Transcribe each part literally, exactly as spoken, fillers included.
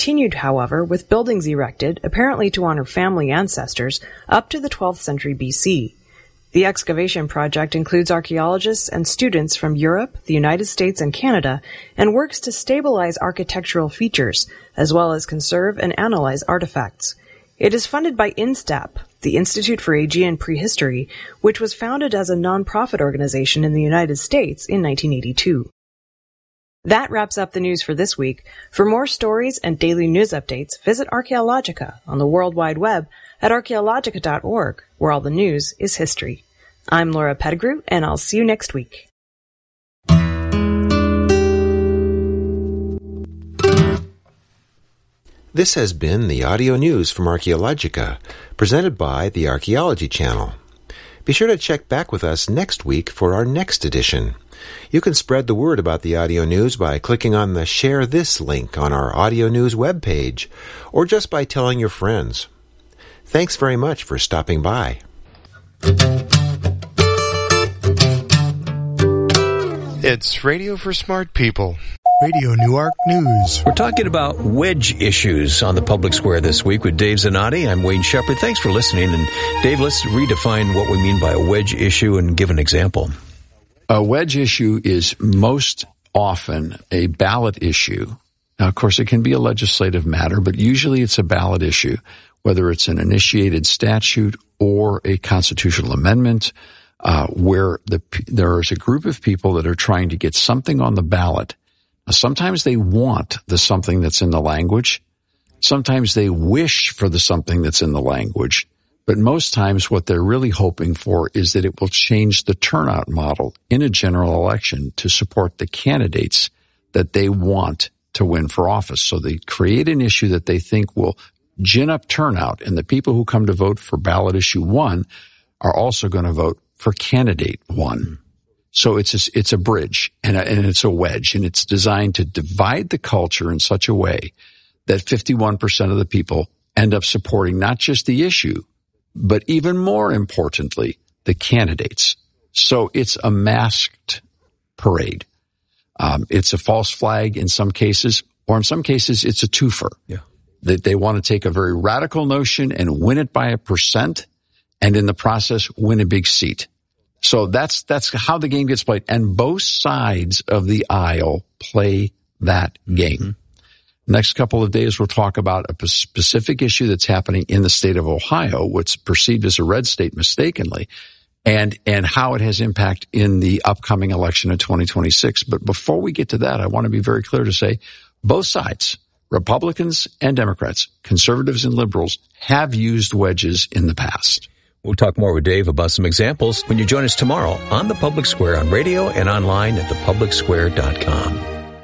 continued, however, with buildings erected, apparently to honor family ancestors, up to the twelfth century B C. The excavation project includes archaeologists and students from Europe, the United States, and Canada, and works to stabilize architectural features, as well as conserve and analyze artifacts. It is funded by INSTAP, the Institute for Aegean Prehistory, which was founded as a non-profit organization in the United States in nineteen eighty-two. That wraps up the news for this week. For more stories and daily news updates, visit Archaeologica on the World Wide Web at archaeologica dot org, where all the news is history. I'm Laura Pettigrew, and I'll see you next week. This has been the audio news from Archaeologica, presented by the Archaeology Channel. Be sure to check back with us next week for our next edition. You can spread the word about the audio news by clicking on the Share This link on our audio news webpage, or just by telling your friends. Thanks very much for stopping by. It's Radio for Smart People. Radio Newark News. We're talking about wedge issues on the Public Square this week with Dave Zanotti. I'm Wayne Shepherd. Thanks for listening. And Dave, let's redefine what we mean by a wedge issue and give an example. A wedge issue is most often a ballot issue. Now, of course, it can be a legislative matter, but usually it's a ballot issue, whether it's an initiated statute or a constitutional amendment, uh, where the, there is a group of people that are trying to get something on the ballot. Now, sometimes they want the something that's in the language. Sometimes they wish for the something that's in the language. But most times what they're really hoping for is that it will change the turnout model in a general election to support the candidates that they want to win for office. So they create an issue that they think will gin up turnout, and the people who come to vote for ballot issue one are also going to vote for candidate one. So it's a, it's a bridge and, a, and it's a wedge, and it's designed to divide the culture in such a way that fifty-one percent of the people end up supporting not just the issue, but even more importantly, the candidates. So it's a masked parade. Um, it's a false flag in some cases, or in some cases, it's a twofer. Yeah. That they want to take a very radical notion and win it by a percent, and in the process, win a big seat. So that's that's how the game gets played. And both sides of the aisle play that game. Mm-hmm. Next couple of days, we'll talk about a specific issue that's happening in the state of Ohio, what's perceived as a red state mistakenly, and and how it has impact in the upcoming election of twenty twenty-six. But before we get to that, I want to be very clear to say both sides, Republicans and Democrats, conservatives and liberals, have used wedges in the past. We'll talk more with Dave about some examples when you join us tomorrow on The Public Square on radio and online at the public square dot com.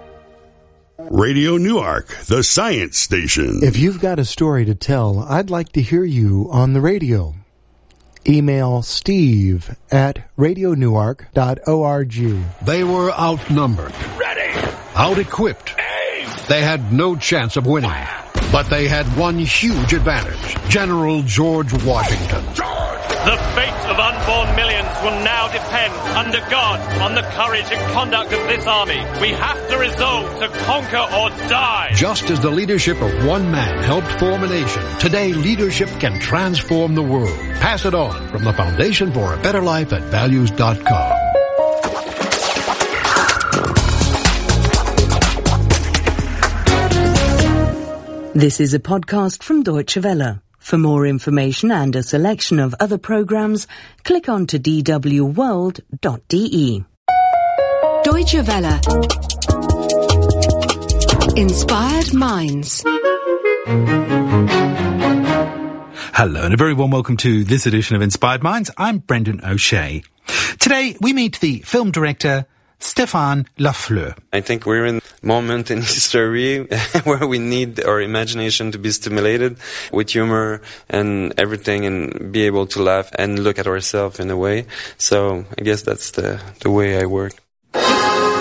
Radio Newark, the science station. If you've got a story to tell, I'd like to hear you on the radio. Email Steve at radio newark dot org. They were outnumbered. Ready! Out-equipped. Aim! They had no chance of winning. But they had one huge advantage. General George Washington. George! The fate of unborn millions will now depend, under God, on the courage and conduct of this army. We have to resolve to conquer or die. Just as the leadership of one man helped form a nation, today leadership can transform the world. Pass it on from the Foundation for a Better Life at values dot com. This is a podcast from Deutsche Welle. For more information and a selection of other programs, click on to d w world dot d e. Deutsche Welle. Inspired Minds. Hello and a very warm welcome to this edition of Inspired Minds. I'm Brendan O'Shea. Today we meet the film director Stéphane Lafleur. I think we're in a moment in history where we need our imagination to be stimulated with humor and everything, and be able to laugh and look at ourselves in a way. So I guess that's the, the way I work.